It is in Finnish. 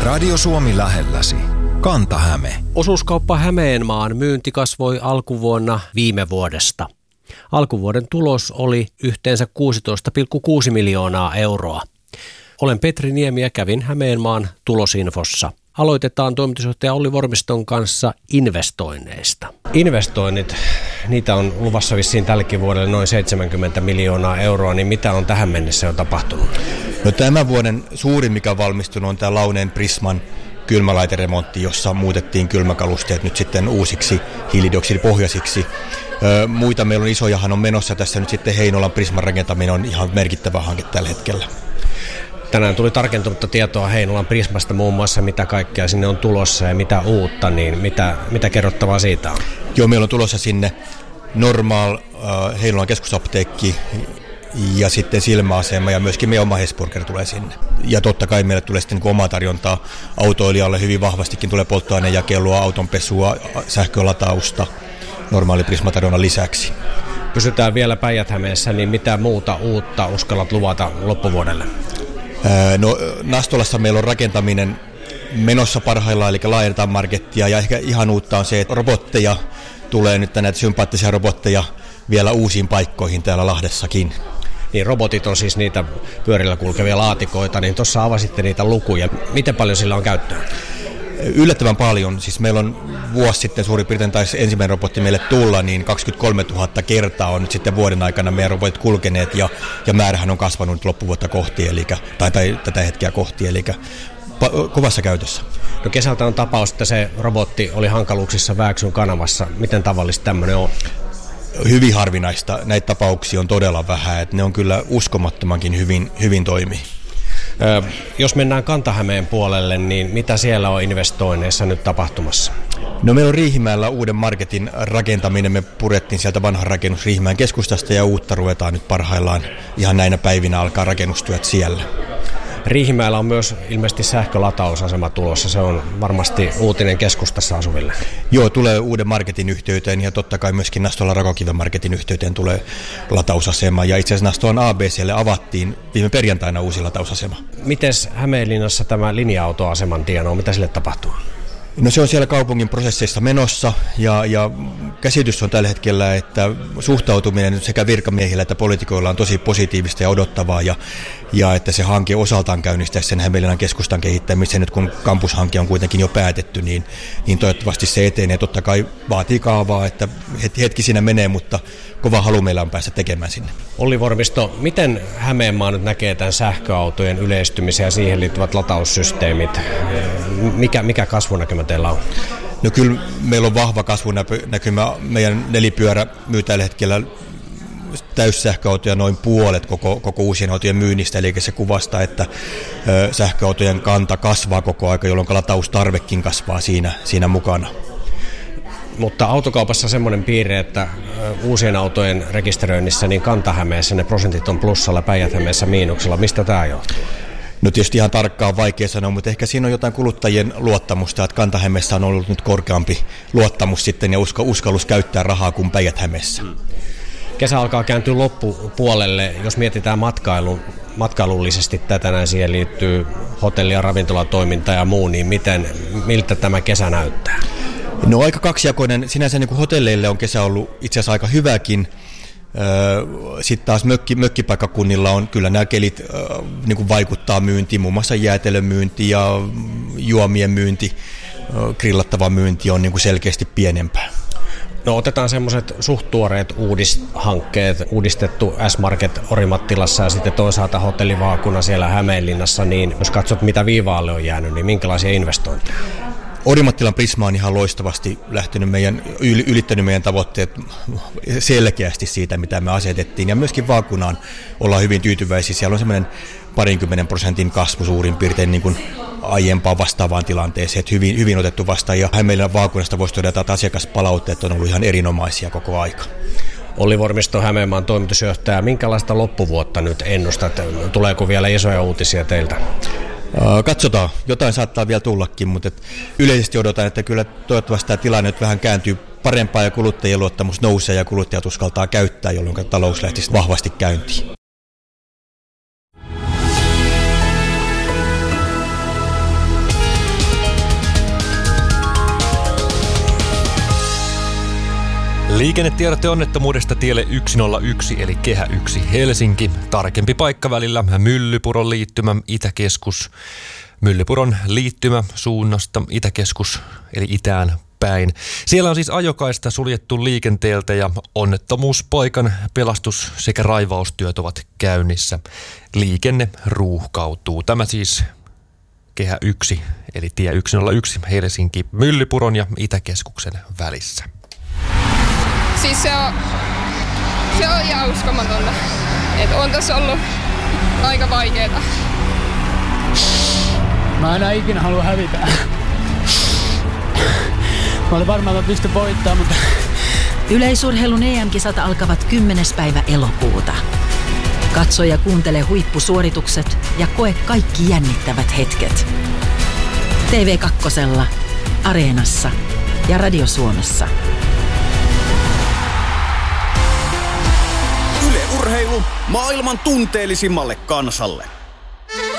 Radio Suomi lähelläsi. Kanta-Häme. Osuuskauppa Hämeenmaan myynti kasvoi alkuvuonna viime vuodesta. Alkuvuoden tulos oli yhteensä 16,6 miljoonaa euroa. Olen Petri Niemi ja kävin Hämeenmaan tulosinfossa. Aloitetaan toimitusjohtaja Olli Vormiston kanssa investoinneista. Investoinnit, niitä on luvassa vissiin tällekin vuodelle noin 70 miljoonaa euroa, niin mitä on tähän mennessä jo tapahtunut? No, tämän vuoden suurin, mikä on valmistunut, on tämä Launeen Prisman kylmälaiteremontti, jossa muutettiin kylmäkalusteet nyt sitten uusiksi hiilidioksidipohjaisiksi. Muita meillä on isojahan on menossa tässä nyt sitten Heinolan Prisman rakentaminen on ihan merkittävä hanke tällä hetkellä. Tänään tuli tarkentunutta tietoa Heinolan Prismasta muun muassa, mitä kaikkea sinne on tulossa ja mitä uutta, niin mitä kerrottavaa siitä on? Joo, meillä on tulossa sinne Normal Heinolan keskusapteekki ja sitten silmäasema ja myöskin meidän oma Hesburger tulee sinne. Ja totta kai meille tulee sitten omaa tarjontaa autoilijalle hyvin vahvastikin, tulee polttoainejakelua, autonpesua, sähkölatausta normaali Prisma-tarjonnan lisäksi. Pysytään vielä Päijät-Hämeessä, niin mitä muuta uutta uskallat luvata loppuvuodelle? No, Nastolassa meillä on rakentaminen menossa parhaillaan, eli laajennetaan markettia, ja ehkä ihan uutta on se, että robotteja tulee nyt, näitä sympaattisia robotteja vielä uusiin paikkoihin täällä Lahdessakin. Niin, robotit on siis niitä pyörillä kulkevia laatikoita, niin tuossa avasitte niitä lukuja. Miten paljon sillä on käyttöä? Yllättävän paljon. Siis meillä on vuosi sitten suurin piirtein taisi ensimmäinen robotti meille tulla, niin 23 000 kertaa on nyt sitten vuoden aikana meidän robotit kulkeneet ja määrähän on kasvanut loppuvuotta kohti, tai tätä hetkeä kohti, eli kovassa käytössä. No, kesältä on tapaus, että se robotti oli hankaluuksissa Vääksyn kanavassa. Miten tavallista tämmöinen on? Hyvin harvinaista. Näitä tapauksia on todella vähän, että ne on kyllä uskomattomankin hyvin toimii. Jos mennään Kanta-Hämeen puolelle, niin mitä siellä on investoinneissa nyt tapahtumassa? No, meillä on Riihimäellä uuden marketin rakentaminen. Me purettiin sieltä vanhan rakennus Riihimäen keskustasta ja uutta ruvetaan nyt parhaillaan. Ihan näinä päivinä alkaa rakennustyöt siellä. Riihimäellä on myös ilmeisesti sähkölatausasema tulossa. Se on varmasti uutinen keskustassa asuville. Joo, tulee uuden marketin yhteyteen ja totta kai myöskin Nastolan Rakokiven marketin yhteyteen tulee latausasema. Ja itse asiassa Nastolan ABClle avattiin viime perjantaina uusi latausasema. Mites Hämeenlinnassa tämä linja-autoaseman tieno on? Mitä sille tapahtuu? No, se on siellä kaupungin prosesseissa menossa ja käsitys on tällä hetkellä, että suhtautuminen sekä virkamiehillä että poliitikoilla on tosi positiivista ja odottavaa ja että se hanke osaltaan käynnistäisi sen Hämeenlinnan keskustan kehittämisen. Nyt kun kampushanke on kuitenkin jo päätetty, niin toivottavasti se etenee. Totta kai vaatii kaavaa, että hetki siinä menee, mutta kova halu meillä on päästä tekemään sinne. Olli Vormisto, miten Hämeenmaa nyt näkee tämän sähköautojen yleistymisen ja siihen liittyvät lataussysteemit? Mikä kasvunäkymä teillä on? No, kyllä meillä on vahva kasvunäkymä. Meidän nelipyörä myy tällä hetkellä täyssähköautoja noin puolet koko uusien autojen myynnistä, eli se kuvastaa, että sähköautojen kanta kasvaa koko aika, jolloin lataustarvekin kasvaa siinä mukana. Mutta autokaupassa semmoinen piirre, että uusien autojen rekisteröinnissä niin Kanta-Hämeessä ne prosentit on plussalla, Päijät-Hämeessä miinuksella. Mistä tämä johtuu? No, tietysti ihan tarkkaan on vaikea sanoa, mutta ehkä siinä on jotain kuluttajien luottamusta, että Kanta-Hämeessä on ollut nyt korkeampi luottamus sitten ja uskallus käyttää rahaa kuin Päijät-Hämeessä. Kesä alkaa kääntyä loppupuolelle. Jos mietitään matkailullisesti tätä, näin siihen liittyy hotelli- ja ravintolatoiminta ja muu, niin miltä tämä kesä näyttää? No, aika kaksijakoinen. Sinänsä niin kuin hotelleille on kesä ollut itse asiassa aika hyväkin. Sitten taas mökkipaikkakunnilla on kyllä nämä kelit niin kuin vaikuttaa myyntiin, muun muassa jäätelön myynti ja juomien myynti, grillattava myynti on niin kuin selkeästi pienempää. No, otetaan semmoiset suht tuoreet hankkeet, uudistettu S-Market Orimattilassa ja sitten toisaalta hotellivaakuna siellä Hämeenlinnassa, niin jos katsot mitä viivaalle on jäänyt, niin minkälaisia investointeja? Orimattilan Prisma on ihan loistavasti ylittänyt meidän tavoitteet selkeästi siitä, mitä me asetettiin. Ja myöskin vaakunaan ollaan hyvin tyytyväisiä. Siellä on semmoinen 20% kasvu suurin piirtein niin kuin aiempaan vastaavaan tilanteeseen. Että hyvin otettu vastaan. Ja Hämeenlinnan vaakunasta voisi todeta, että asiakaspalautteet on ollut ihan erinomaisia koko aika. Olli Vormisto, Hämeenmaan toimitusjohtaja. Minkälaista loppuvuotta nyt ennustat? Tuleeko vielä isoja uutisia teiltä? Katsotaan. Jotain saattaa vielä tullakin, mutta yleisesti odotan, että kyllä toivottavasti tämä tilanne nyt vähän kääntyy parempaan ja kuluttajien luottamus nousee ja kuluttajat uskaltaa käyttää, jolloin talous lähtisi vahvasti käyntiin. Liikennetiedote onnettomuudesta tielle 101 eli Kehä 1 Helsinki. Tarkempi paikka välillä Myllypuron liittymä Itäkeskus. Myllypuron liittymä suunnasta Itäkeskus eli itään päin. Siellä on siis ajokaista suljettu liikenteeltä ja onnettomuuspaikan pelastus- sekä raivaustyöt ovat käynnissä. Liikenne ruuhkautuu. Tämä siis Kehä 1 eli tie 101 Helsinki Myllypuron ja Itäkeskuksen välissä. Siis se on ihan uskomatonta. Että on tässä ollut aika vaikeeta. Mä enää ikinä halua hävitä. Mä olin varmaan, että mä pystyn voittamaan, mutta... Yleisurheilun EM-kisat alkavat 10. päivä elokuuta. Katso ja kuuntele huippusuoritukset ja koe kaikki jännittävät hetket. TV2, Areenassa ja Radio Suomessa. Yle Urheilu maailman tunteellisimmalle kansalle.